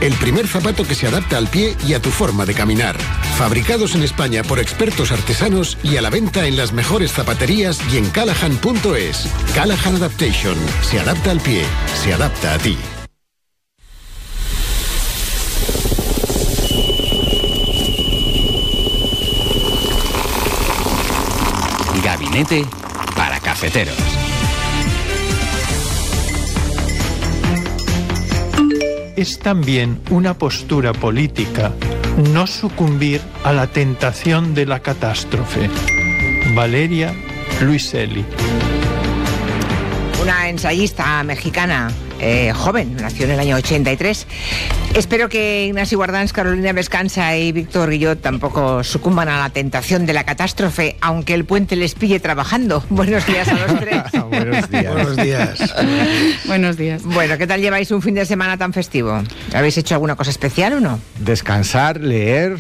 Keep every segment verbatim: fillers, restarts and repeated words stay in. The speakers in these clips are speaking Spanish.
el primer zapato que se adapta al pie y a tu forma de caminar. Fabricados en España por expertos artesanos y a la venta en las mejores zapaterías y en Callahan punto es. Callahan Adaptation. Se adapta al pie. Se adapta a ti. Gabinete para cafeteros. Es también una postura política no sucumbir a la tentación de la catástrofe. Valeria Luiselli. Una ensayista mexicana, eh, joven, nació en el año ochenta y tres. Espero que Ignacio Guardans, Carolina Vescanza y Víctor Guillot tampoco sucumban a la tentación de la catástrofe, aunque el puente les pille trabajando. Buenos días a los tres. Buenos días. Buenos días. Buenos días. Bueno, ¿qué tal lleváis un fin de semana tan festivo? ¿Habéis hecho alguna cosa especial o no? Descansar, leer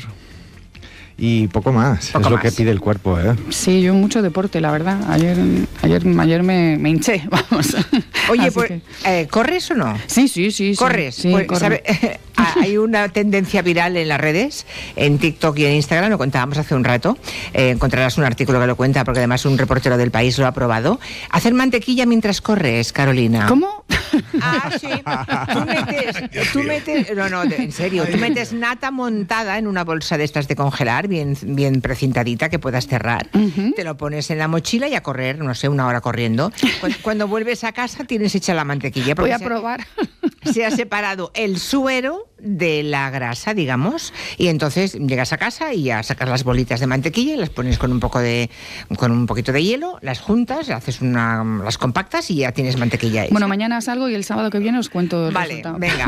y poco más. Poco es lo más. que pide el cuerpo, ¿eh? Sí, yo mucho deporte, la verdad. Ayer ayer, ayer me, me hinché, vamos. Oye, Así pues, que... eh, ¿corres o no? Sí, sí, sí. ¿Corres? Sí, Pues, corro. ¿sabe? Hay una tendencia viral en las redes, en TikTok y en Instagram, lo contábamos hace un rato. Eh, encontrarás un artículo que lo cuenta, porque además un reportero del País lo ha probado. Hacer mantequilla mientras corres, Carolina. ¿Cómo? Ah, sí. Tú metes, tú metes, no, no, en serio, tú metes nata montada en una bolsa de estas de congelar, bien, bien precintadita, que puedas cerrar. Uh-huh. Te lo pones en la mochila y a correr, no sé, una hora corriendo. Cuando, cuando vuelves a casa tienes hecha la mantequilla. Voy a se, probar. Se ha separado el suero de la grasa, digamos, y entonces llegas a casa y ya sacas las bolitas de mantequilla y las pones con un poco de, con un poquito de hielo, las juntas, haces una, las compactas y ya tienes mantequilla hecha. Bueno, mañana salgo y el sábado que viene os cuento el vale, resultado. Venga.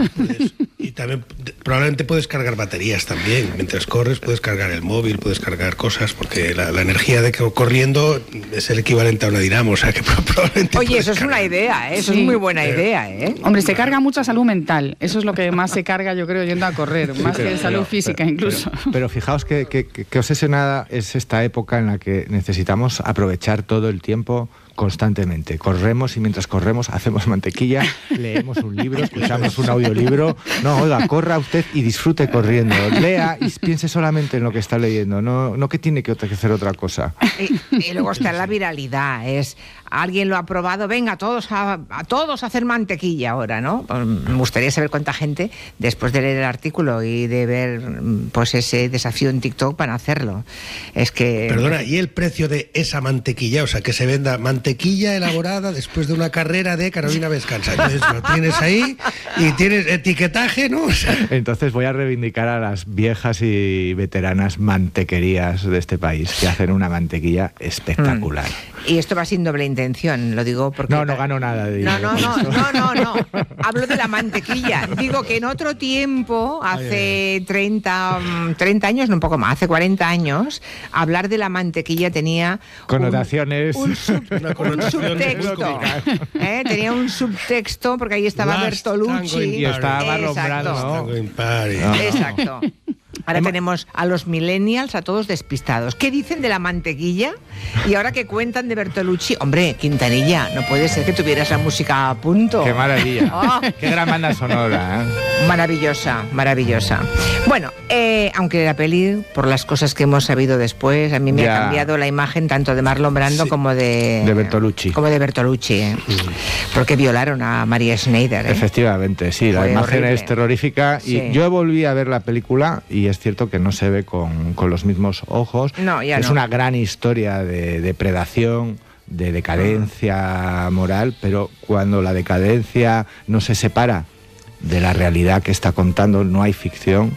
Y también probablemente puedes cargar baterías también. Mientras corres puedes cargar el móvil, puedes cargar cosas, porque la, la energía de que corriendo es el equivalente a una dinamo, o sea que probablemente... Oye, eso es cargar. una idea, ¿eh? Eso Sí. es muy buena idea, ¿eh? Hombre, se carga mucha salud mental. Eso es lo que más se carga, yo creo, yendo a correr. Sí, más pero, que salud pero, física, pero, incluso. Pero, pero fijaos que, que, que obsesionada es esta época en la que necesitamos aprovechar todo el tiempo constantemente. Corremos y mientras corremos hacemos mantequilla, leemos un libro, escuchamos un audiolibro. No, oiga, corra usted y disfrute corriendo. Lea y piense solamente en lo que está leyendo, no, no que tiene que hacer otra cosa. Y, y luego está la viralidad, es alguien lo ha probado, venga, todos a, a todos a hacer mantequilla ahora, ¿no? Pues me gustaría saber cuánta gente, después de leer el artículo y de ver pues ese desafío en TikTok, van a hacerlo. Es que... Perdona, ¿y el precio de esa mantequilla? O sea, que se venda mantequilla elaborada después de una carrera de Carolina Vescanza. Entonces lo tienes ahí y tienes etiquetaje, ¿no? O sea... Entonces voy a reivindicar a las viejas y veteranas mantequerías de este país, que hacen una mantequilla espectacular. Mm. Y esto va sin doble intención, lo digo porque... No, no gano nada de No, dinero. no, no, no, no, no. Hablo de la mantequilla. Digo que en otro tiempo, hace treinta, treinta años, no un poco más, hace cuarenta años, hablar de la mantequilla tenía... Connotaciones... Un, un, sub, un subtexto. ¿eh? Tenía un subtexto, porque ahí estaba Last Bertolucci. Y estaba Marlon Brando, ¿no? Tango in Paris. No. Exacto. Ahora tenemos a los millennials a todos despistados. ¿Qué dicen de la mantequilla? Y ahora que cuentan de Bertolucci, hombre, Quintanilla, no puede ser que tuvieras la música a punto. ¡Qué maravilla! Oh. ¡Qué gran banda sonora! ¿eh? Maravillosa, maravillosa. Bueno, eh, aunque la peli, por las cosas que hemos sabido después, a mí me Ya. ha cambiado la imagen tanto de Marlon Brando Sí. como de... De Bertolucci. Como de Bertolucci, ¿eh? Porque violaron a María Schneider, ¿eh? Efectivamente, sí, la Fue imagen horrible. es terrorífica. Sí. Y yo volví a ver la película y es cierto que no se ve con, con los mismos ojos. No, ya es no. una gran historia de depredación, de decadencia moral, pero cuando la decadencia no se separa de la realidad que está contando, no hay ficción,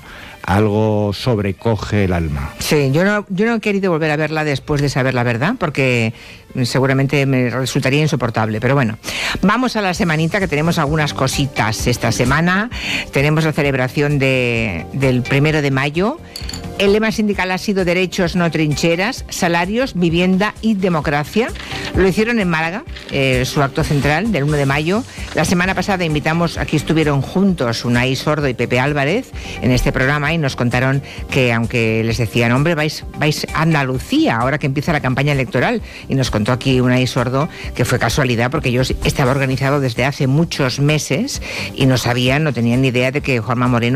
algo sobrecoge el alma. Sí, yo no, yo no he querido volver a verla después de saber la verdad, porque seguramente me resultaría insoportable. Pero bueno, vamos a la semanita, que tenemos algunas cositas esta semana. Tenemos la celebración de, del primero de mayo. El lema sindical ha sido derechos, no trincheras, salarios, vivienda y democracia. Lo hicieron en Málaga, eh, su acto central del uno de mayo. La semana pasada invitamos, aquí estuvieron juntos Unai Sordo y Pepe Álvarez en este programa y nos contaron que, aunque les decían, hombre, vais, vais a Andalucía ahora que empieza la campaña electoral. Y nos contó aquí Unai Sordo que fue casualidad, porque yo estaba organizado desde hace muchos meses y no sabían, no tenían ni idea de que Juanma Moreno